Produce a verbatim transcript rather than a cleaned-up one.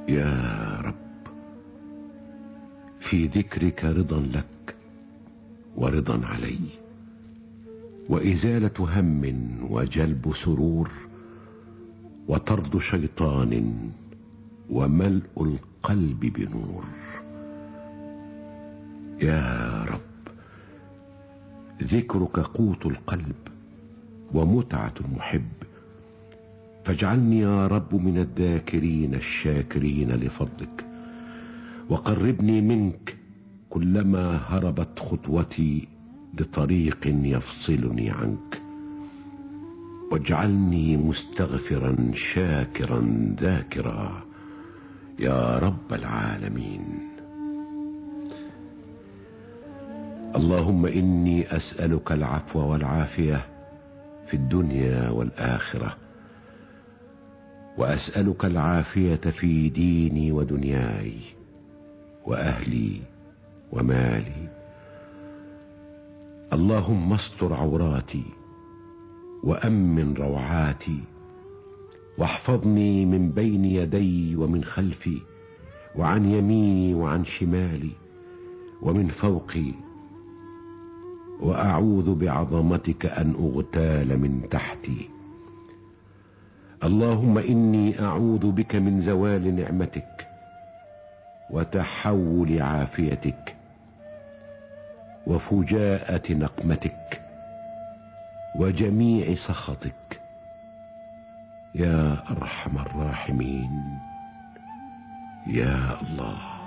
يا رب، في ذكرك رضا لك ورضا علي، وإزالة هم وجلب سرور، وطرد شيطان، وملء القلب بنور. يا رب، ذكرك قوت القلب ومتعة المحب، فاجعلني يا رب من الذاكرين الشاكرين لفضلك، وقربني منك كلما هربت خطوتي لطريق يفصلني عنك، واجعلني مستغفرا شاكرا ذاكرا يا رب العالمين. اللهم إني أسألك العفو والعافية في الدنيا والآخرة، وأسألك العافية في ديني ودنياي وأهلي ومالي. اللهم استر عوراتي وأمن روعاتي، واحفظني من بين يدي ومن خلفي، وعن يميني وعن شمالي ومن فوقي، وأعوذ بعظمتك أن أغتال من تحتي. اللهم إني أعوذ بك من زوال نعمتك وتحول عافيتك وفجاءة نقمتك وجميع سخطك يا أرحم الراحمين يا الله.